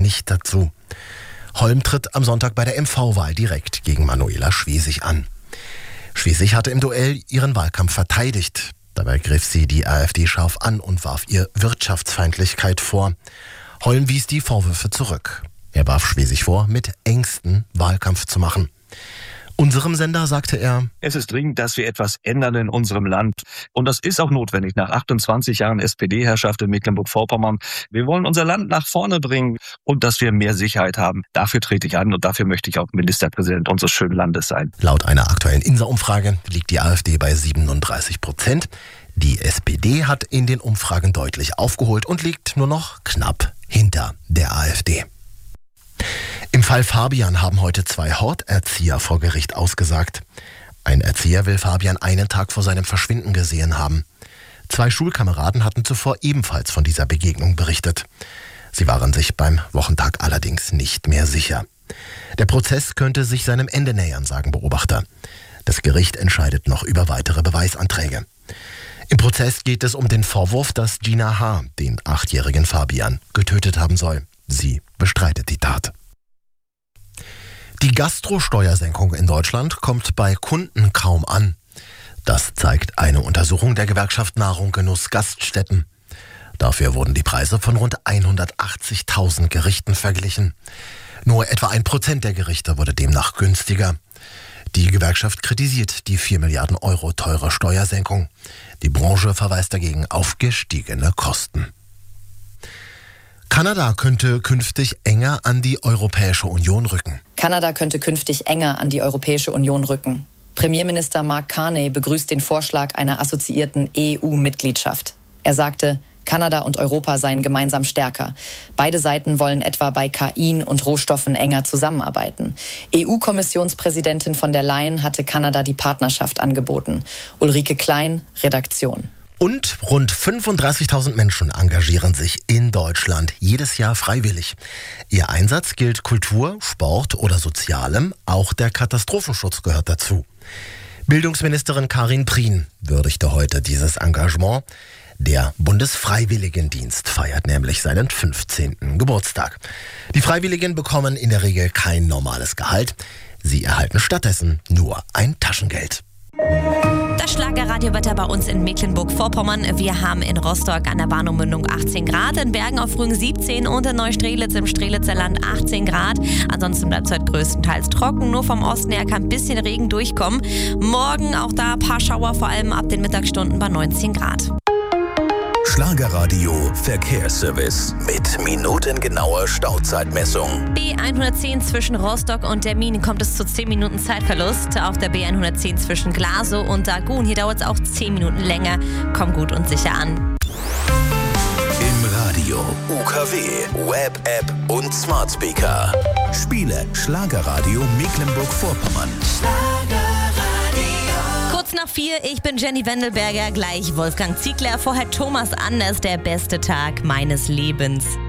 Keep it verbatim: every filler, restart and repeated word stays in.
nicht dazu. Holm tritt am Sonntag bei der M V-Wahl direkt gegen Manuela Schwesig an. Schwesig hatte im Duell ihren Wahlkampf verteidigt. Dabei griff sie die AfD scharf an und warf ihr Wirtschaftsfeindlichkeit vor. Holm wies die Vorwürfe zurück. Er warf Schwesig vor, mit Ängsten Wahlkampf zu machen. Unserem Sender sagte er: Es ist dringend, dass wir etwas ändern in unserem Land. Und das ist auch notwendig nach achtundzwanzig Jahren S P D-Herrschaft in Mecklenburg-Vorpommern. Wir wollen unser Land nach vorne bringen und dass wir mehr Sicherheit haben. Dafür trete ich an und dafür möchte ich auch Ministerpräsident unseres schönen Landes sein. Laut einer aktuellen Insa-Umfrage liegt die AfD bei siebenunddreißig Prozent. Die S P D hat in den Umfragen deutlich aufgeholt und liegt nur noch knapp hinter der AfD. Im Fall Fabian haben heute zwei Horterzieher vor Gericht ausgesagt. Ein Erzieher will Fabian einen Tag vor seinem Verschwinden gesehen haben. Zwei Schulkameraden hatten zuvor ebenfalls von dieser Begegnung berichtet. Sie waren sich beim Wochentag allerdings nicht mehr sicher. Der Prozess könnte sich seinem Ende nähern, sagen Beobachter. Das Gericht entscheidet noch über weitere Beweisanträge. Im Prozess geht es um den Vorwurf, dass Gina H. den achtjährigen Fabian getötet haben soll. Sie bestreitet die Tat. Die Gastrosteuersenkung in Deutschland kommt bei Kunden kaum an. Das zeigt eine Untersuchung der Gewerkschaft Nahrung Genuss Gaststätten. Dafür wurden die Preise von rund hundertachtzigtausend Gerichten verglichen. Nur etwa ein Prozent der Gerichte wurde demnach günstiger. Die Gewerkschaft kritisiert die vier Milliarden Euro teure Steuersenkung. Die Branche verweist dagegen auf gestiegene Kosten. Kanada könnte künftig enger an die Europäische Union rücken. Kanada könnte künftig enger an die Europäische Union rücken. Premierminister Mark Carney begrüßt den Vorschlag einer assoziierten E U-Mitgliedschaft. Er sagte, Kanada und Europa seien gemeinsam stärker. Beide Seiten wollen etwa bei K I und Rohstoffen enger zusammenarbeiten. E U-Kommissionspräsidentin von der Leyen hatte Kanada die Partnerschaft angeboten. Ulrike Klein, Redaktion. Und rund fünfunddreißigtausend Menschen engagieren sich in Deutschland jedes Jahr freiwillig. Ihr Einsatz gilt Kultur, Sport oder Sozialem. Auch der Katastrophenschutz gehört dazu. Bildungsministerin Karin Prien würdigte heute dieses Engagement. Der Bundesfreiwilligendienst feiert nämlich seinen fünfzehnten Geburtstag. Die Freiwilligen bekommen in der Regel kein normales Gehalt. Sie erhalten stattdessen nur ein Taschengeld. Das Schlagerradiowetter bei uns in Mecklenburg-Vorpommern. Wir haben in Rostock an der Bahnhofmündung achtzehn Grad, in Bergen auf Rügen siebzehn und in Neustrelitz im Strelitzer Land achtzehn Grad. Ansonsten bleibt es heute größtenteils trocken. Nur vom Osten her kann ein bisschen Regen durchkommen. Morgen auch da ein paar Schauer, vor allem ab den Mittagsstunden bei neunzehn Grad. Schlagerradio Verkehrsservice mit minutengenauer Stauzeitmessung. B hundertzehn zwischen Rostock und Dermin kommt es zu zehn Minuten Zeitverlust. Auf der B hundertzehn zwischen Glasow und Dagun. Hier dauert es auch zehn Minuten länger. Komm gut und sicher an. Im Radio, U K W, Web-App und Smart Speaker. Spiele Schlagerradio Mecklenburg-Vorpommern. Kurz nach vier, ich bin Jenny Wendelberger, gleich Wolfgang Ziegler, vorher Thomas Anders, der beste Tag meines Lebens.